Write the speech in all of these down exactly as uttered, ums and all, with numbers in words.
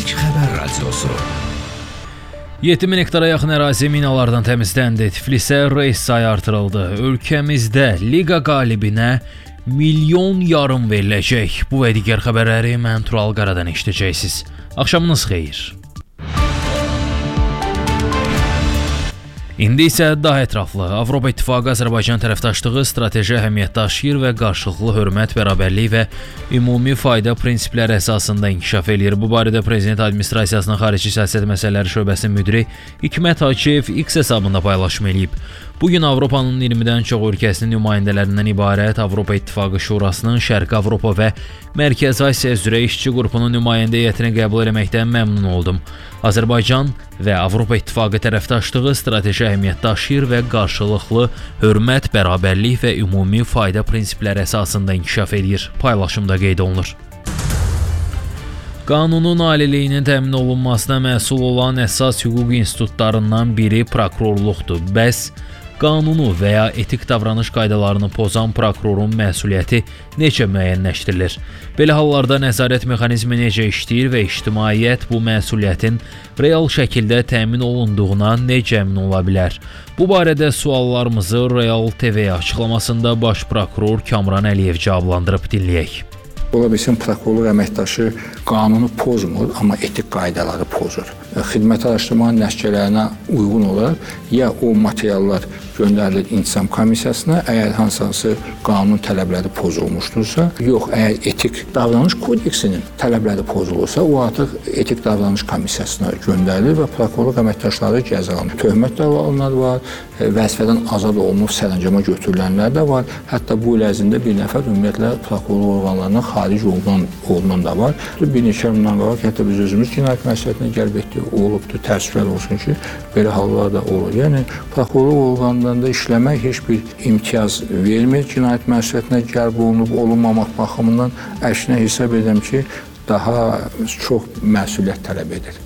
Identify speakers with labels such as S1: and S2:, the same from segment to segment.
S1: İlk Xəbər Radiosu.
S2: yeddi min hektara yaxın ərazi minalardan təmizləndi. Tiflisə reys sayı artırıldı. Ölkəmizdə liqa qalibinə milyon yarım veriləcək. Bu və digər xəbərləri mən Tural Qaradan eşidəcəksiniz. Axşamınız xeyir. İndi isə daha ətraflı. Avropa İttifaqı Azərbaycan tərəfdaşlığı strateji əhəmiyyət daşıyır və qarşılıqlı hörmət, bərabərlik və ümumi fayda prinsipləri əsasında inkişaf eləyir. Bu barədə Prezident Administrasiyasının Xarici Siyasət Məsələləri Şöbəsinin müdiri Hikmət Hacıyev X hesabında paylaşım eləyib. Bugün Avropanın iyirmidən çox ölkəsinin nümayəndələrindən ibarət Avropa İttifaqı Şurasının Şərqi Avropa və Mərkəzi Asiya üzrə işçi qrupunun nümayəndə heyətini qəbul etməkdən məmnun oldum. Azərbaycan və Avropa İttifaqı tərəfdaşlığı strateji əhəmiyyət daşıyır və qarşılıqlı hörmət, bərabərlik və ümumi fayda prinsipləri əsasında inkişaf edir. Paylaşımda qeyd olunur. Qanunun aliliyinin təmin olunmasına məsul olan əsas hüquq institutlarından biri prokurorluqdur. Bəs qanunu və ya etik davranış qaydalarını pozan prokurorun məsuliyyəti necə müəyyənləşdirilir? Belə hallarda nəzarət mexanizmi necə işləyir və ictimaiyyət bu məsuliyyətin real şəkildə təmin olunduğuna necə əmin ola bilər? Bu barədə suallarımızı Real T V açıqlamasında baş prokuror Kamran Əliyev cavablandırıb, dinləyək.
S3: Ola bilsin, prokurorluq əməkdaşı qanunu pozmur, amma etik qaydaları pozur. Xidmət araşdırmanın nəticələrinə uyğun olaraq ya o materiallar göndərilir İntisam Komissiyasına, əgər hansısa qanun tələbləri pozulmuşdursa, yox, əgər etik davranış kodeksinin tələbləri pozulursa, o artıq etik davranış komissiyasına göndərilir və prokurorluq əməkdaşları cəzalanır. Töhmət davalananlar var, vəzifədən azad olunub sərəncama götürülənlər də var. Hətta bu il ərzində bir nəfər ümumiyyətlə prokurorluq orqanlarından xaric olunan, olunan da var. Bir neçə il bundan qabaq hətta biz özümüz cinayət məsuliyyətinə gəlib etdik, olubdur, təəssüflər olsun ki, belə hallar da olur. Yəni, prokurorluq orqanlarında işləmək heç bir imtiyaz vermir. Cinayət məsuliyyətinə gəlib olunub, olunmamaq baxımından əksinə hesab edirəm ki, daha çox məsuliyyət tələb edir.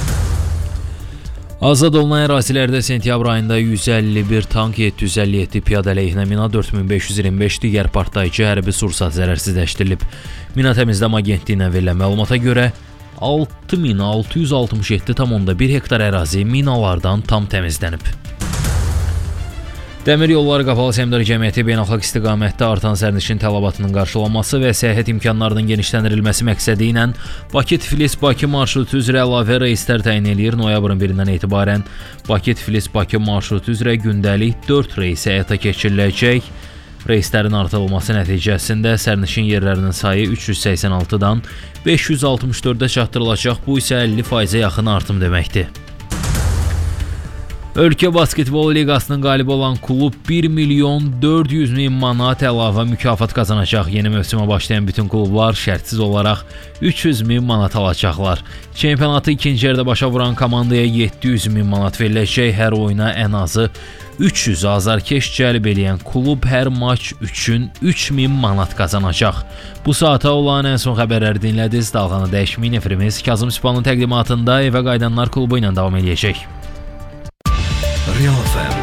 S2: Azad olunan ərazilərdə sentyabr ayında yüz əlli bir tank, yeddi yüz əlli yeddi piyada əleyhinə mina, dörd min beş yüz iyirmi beş digər partlayıcı hərbi sursat zərərsizləşdirilib. Mina təmizləmə agentliyinə verilən məlumata görə altı min altı yüz altmış yeddi tam onda bir hektar ərazi minalardan tam təmizlənib. Dəmir Yolları Qapalı Səhmdar Cəmiyyəti beynəlxalq istiqamətdə artan sərnişin tələbatının qarşılanması və səyahət imkanlarının genişləndirilməsi məqsədi ilə Bakı-Tiflis-Bakı marşrutu üzrə əlavə reyslər təyin eləyir. Noyabrın birindən etibarən Bakı-Tiflis-Bakı marşrutu üzrə gündəlik dörd reys həyata keçiriləcək. Reyslərin artırılması nəticəsində sərnişin yerlərinin sayı üç yüz səksən altıdan beş yüz altmış dördə çatdırılacaq. Bu isə əlli faizə yaxın artım deməkdir. Ölkə Basketbol Liqasının qalibi olan klub bir milyon dörd yüz min manat əlavə mükafat qazanacaq. Yeni mövsümə başlayan bütün klublar şərtsiz olaraq üç yüz min manat alacaqlar. Çempionatı ikinci yerdə başa vuran komandaya yeddi yüz min manat veriləcək. Hər oyuna ən azı üç yüz azarkeş cəlb eləyən klub hər maç üçün üç min manat qazanacaq. Bu saata olan ən son xəbərləri dinlədiniz. Dalğanı dəyişməyin, efirimiz Kazım Sipanın təqdimatında Evə Qayıdanlar klubu ilə davam edəcək.
S1: Real F M